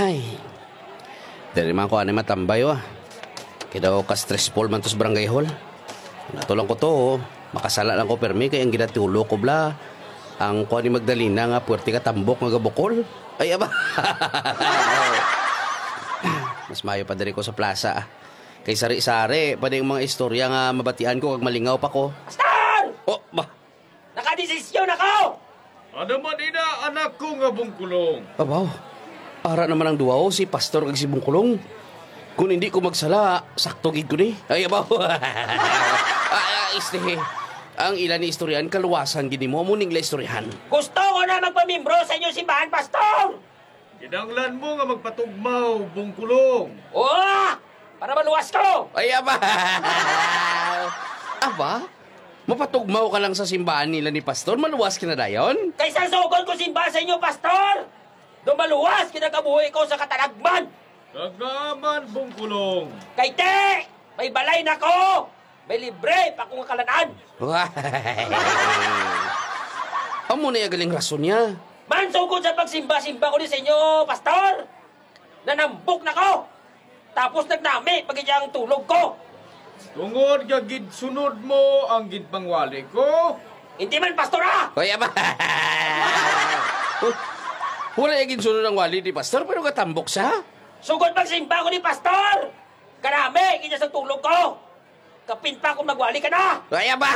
Ay, dali man ko ani matambay wa. Kaya daw ka-stressful man tos barangay hall. Natulang ko to, makasala lang ko permi kaya ang ginatulo ko bla. Ang kuha ni Magdalena nga puwerte ka tambok nga gabukol. Ay, aba. Mas mayo pa dali ko sa plaza. Kay sari-sari, pa yung mga istorya nga mabatian ko kag malingaw pa ko. Pastor! Oh, ba? Nakadesisyon ako! Ano man ina anak ko nga bungkulong? Abaw, para naman ang duwaw si Pastor kag si Bungkulong. Kung hindi ko magsala, sakto gid ko ni. Ay, abaw. Ang ilan ni istoryan, kaluwasan gini mo muning la istoryahan. Gusto ko na magpamimbro sa inyong simbahan, Pastor! Kinanglan mo nga magpatugmaw, bungkulong. Oo! Para maluwas ko! Ay, aba. Aba? Mapatugmaw ka lang sa simbahan nila ni Pastor, maluwas ka na dayon? Kaysa sugod ko simbahan sa inyo, Pastor! Dumaluwas, kinagabuhi ko sa katalagman! Kagaman, bungkulong. Kay te! May balay na ko! May libre pa kung kalanaan! Amo na yung galing rason niya. Man, sugod sa pagsimba-simba ko ni sa inyo, Pastor! Nanambok na ko! Tapos nagnami pag ang tulog ko! Tungod nga gid sunod mo ang gid pangwali ko. Hindi man, Pastor, ah! Hoy, aba. Wala yung ginsunod ng wali ni Pastor, pero katambok siya. Sugod pagsimba ko ni Pastor! Karami, kanya sa tulog ko! Kapin pa kung magwali ka na! Hoy, aba.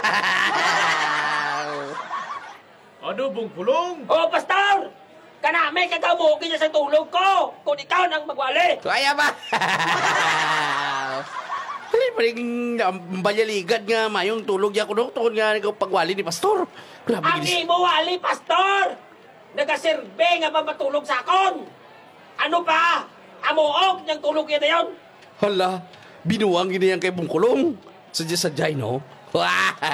Ano, bungkulong? Oh, Pastor! Kanami, kagabuhi kanya sa tulog ko! Kung ikaw nang magwali! Hoy, aba. Halin pa rin balyaligad nga mayong tulog niya ko doon. Tukod nga ikaw pagwali ni Pastor. Grabe Ang ginis. imo wali, Pastor! Nagasirbe nga ba matulog sa akon? Ano pa? Amuog niyang tulog yan na yun? Hala, binuwang ginayang kay Bungkulong. Sadya-sadyay, no?